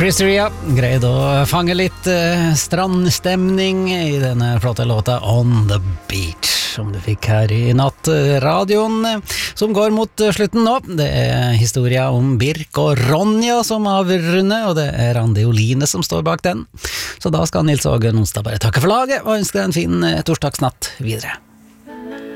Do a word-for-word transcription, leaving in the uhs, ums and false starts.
Christeria greide å fange litt eh, strandstemning i denne flotte låta On the Beach, som du fikk her i nattradioen, eh, som går mot eh, slutten nå. Det er historia om Birk og Ronja som avrunner, og det er Randi Oline som står bak den. Så da skal Nils Åge Nonstad bare takke for laget og ønske deg en fin eh, torsdagsnatt videre.